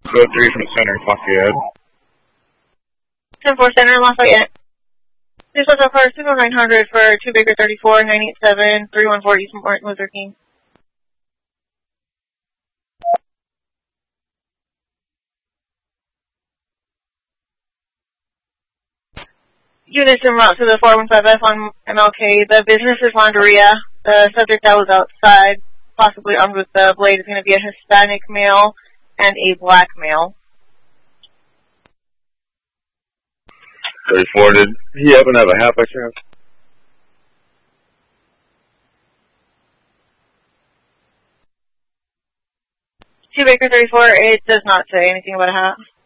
Go 3 from center, Lafayette. 10-4 center, Lafayette. This was a car 900 for 2 Baker 34, 987, 314 East Martin Luther King. Units en route to the 415F on MLK. The business is Laundria. The subject that was outside, possibly armed with the blade, is going to be a Hispanic male and a black male. 34, did he happen to have a hat by chance? Two Baker 34, it does not say anything about a hat.